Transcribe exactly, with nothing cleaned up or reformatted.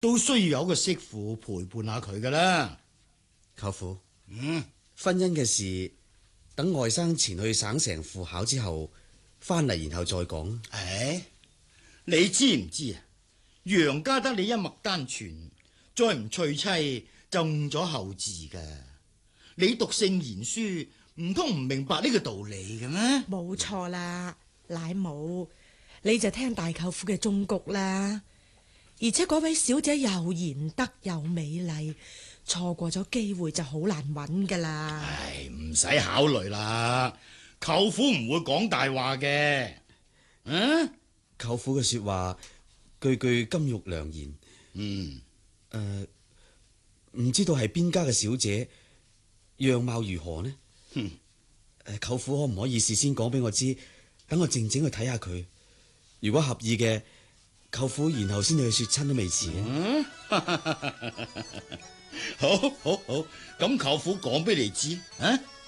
都需要有個媳婦陪伴下佢噶啦。 舅父， 嗯， 婚姻嘅事等外甥前去省城赴考之後翻嚟，然後再講。 唉，你知唔知啊？楊家得你一脈單傳，再唔娶妻就誤咗後字噶。你讀聖賢書，唔通唔明白呢個道理嘅咩？ 冇錯啦，奶母，你就聽大舅父嘅忠告啦。而且嗰位小姐又賢德又美麗，錯過咗機會就好難揾噶啦。 唉，唔使考慮啦，舅父唔會講大話嘅。嗯， 舅父嘅說話句句金玉良言。 嗯， 誒、呃，唔知道係邊家嘅小姐，樣貌如何呢？ 哼， 誒，舅父可唔可以事先講俾我知，等我靜靜去睇下佢。如果合意嘅，舅父然後先至去說親都未遲。 嗯，好，好，好，咁舅父講俾你知啊。